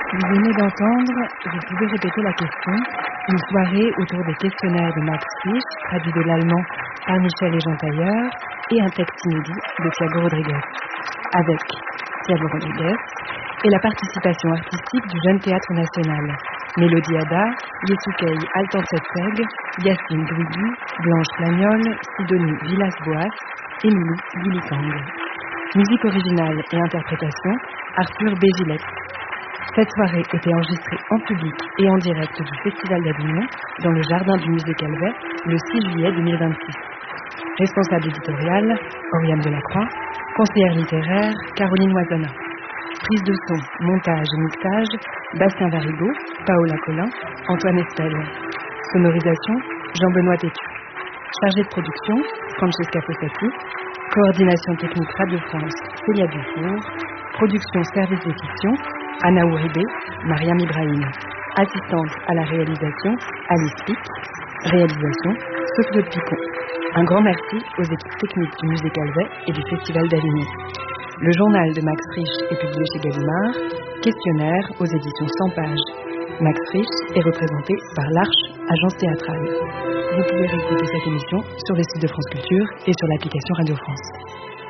Vous venez d'entendre, vous pouvez répéter la question, une soirée autour des questionnaires de Max Frisch, traduit de l'allemand par Michel et Jean Tailleur, et un texte inédit de Thiago Rodriguez. Avec Thiago Rodriguez et la participation artistique du Jeune Théâtre National. Mélodie Ada, Yesukei Altansetseg, Yacine Druigi, Blanche Plagnol, Sidonie Villas-Boas, Émilie Guilicang. Musique originale et interprétation, Arthur B. Gillette. Cette soirée était enregistrée en public et en direct du Festival d'Avignon dans le jardin du Musée Calvet le 6 juillet 2026. Responsable éditoriale, Oriane Delacroix. Conseillère littéraire, Caroline Oisana. Prise de son, montage et mixage, Bastien Varigo, Paola Collin, Antoine Estelle. Sonorisation, Jean-Benoît Tétu. Chargé de production, Francesca Fossati. Coordination technique Radio France, Célia Dufour. Production service des fictions, Anna Ouribé, Mariam Ibrahim. Assistante à la réalisation, Alice Pic. Réalisation, Sophie Picon. Un grand merci aux équipes techniques du Musée Calvet et du Festival d'Avignon. Le journal de Max Frisch est publié chez Gallimard. Questionnaire aux éditions 100 pages. Max Frisch est représenté par l'Arche, agence théâtrale. Vous pouvez réécouter cette émission sur le site de France Culture et sur l'application Radio France.